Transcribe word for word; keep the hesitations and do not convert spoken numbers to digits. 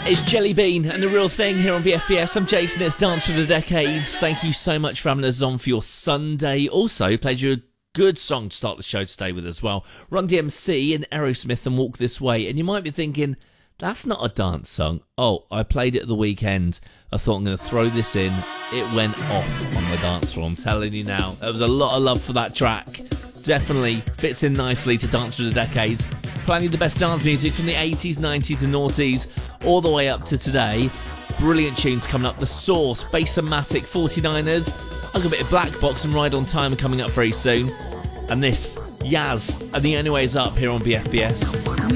It's Jelly Bean and The Real Thing here on B F B S. I'm Jason, it's Dance for the Decades. Thank you so much for having us on for your Sunday. Also, played you a good song to start the show today with as well. Run D M C and Aerosmith and Walk This Way. And you might be thinking, that's not a dance song. Oh, I played it at the weekend. I thought I'm going to throw this in. It went off on the dance floor, I'm telling you now. There was a lot of love for that track. Definitely fits in nicely to Dance for the Decades. Playing you the best dance music from the eighties, nineties and noughties all the way up to today. Brilliant tunes coming up. The Source, Bass-O-Matic, forty-niners. I've got a bit of Black Box and Ride on Time coming up very soon. And this, Yaz, and The Only Way Is Up here on B F B S.